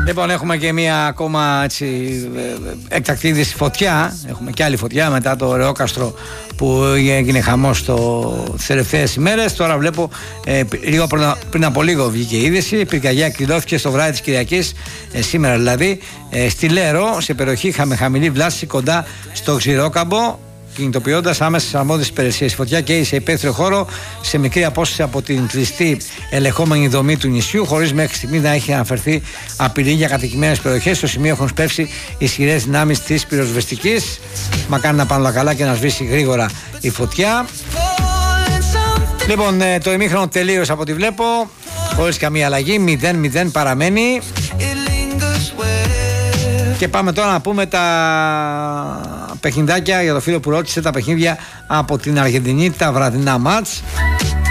Λοιπόν, έχουμε και μία ακόμα έτσι, έκτακτη είδηση, φωτιά. Έχουμε και άλλη φωτιά μετά το Ρεόκαστρο που έγινε χαμός τις τελευταίες ημέρες. Τώρα βλέπω λίγο πριν από λίγο βγήκε η είδηση. Η πυρκαγιά εκδηλώθηκε στο βράδυ της Κυριακής, σήμερα δηλαδή, στη Λέρο, σε περιοχή με χαμηλή βλάστηση κοντά στο Ξηρόκαμπο, κινητοποιώντας άμεσα αρμόδιες υπηρεσίες. Η φωτιά καίει σε υπαίθριο χώρο, σε μικρή απόσταση από την κλειστή ελεγχόμενη δομή του νησιού, χωρίς μέχρι στιγμή να έχει αναφερθεί απειλή για κατοικημένες περιοχές. Στο σημείο έχουν σπεύσει ισχυρές δυνάμεις της πυροσβεστικής. Μακάρι να πάνε όλα καλά και να σβήσει γρήγορα η φωτιά. Λοιπόν, το ημίχρονο τελείωσε από ό,τι βλέπω, χωρίς καμία αλλαγή. 0-0 παραμένει. Και πάμε τώρα να πούμε τα παιχνιδάκια για το φίλο που ρώτησε, τα παιχνίδια από την Αργεντινή, τα βραδινά μάτς.